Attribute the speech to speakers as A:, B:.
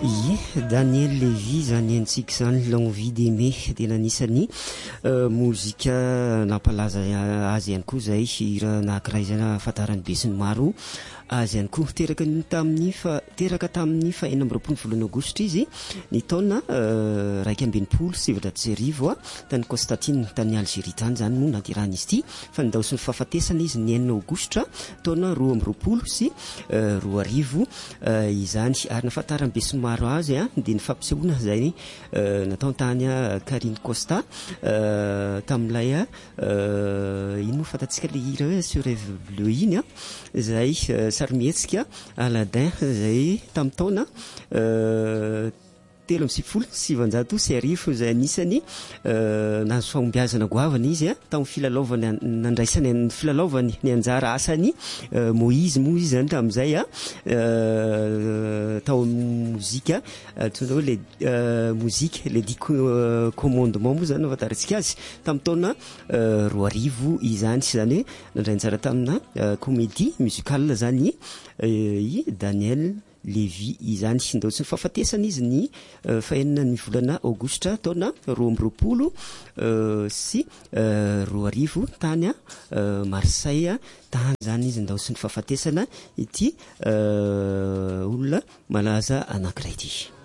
A: Ie, Daniel Levy zany antsika zany l'envie d'aimer tena anisany mozika nampalaza azy ihany koa zay hira anankiray zany ahafantarany be sy ny maro azy ihany koa teraka tamin'ny faha 14 aogositra izy ny taona 2017 tany Constantine tany Algérie tany zany no natirahany izy ity fa nydao sy ny fahafatesana izy ny 9 aogositra taona 2020 sy 2020 izany ary nahafantarany be sy ny maro azy dia ny fampisehoana zay natao tany Karine Costa tamilay ino fantatsika le hira sur Rêve Bleu iny zay sarimietsika Aladin zay tamin'ny taona 1770 sy arivo zay anisany nahazo fahombiazana goavana izy tamin'ny filalaovany nandraisany ny filalaovany ny anjara asany Moïse moa izy zany tamin'izay tao mozika tsona le mozika le 10 commandement moa zany afantarantsika azy tamin'ny taona 2000 izany sy zany nandray anjara tamina comédie musicale zany i Daniel Levy izany ndao sy ny fahafatesana izy ny fahenina ny volana aogositra taona 2020 sy 2020 tany Marseille tany zany izy ndao sy ny fahafatesana ity olona malaza anankiray ity.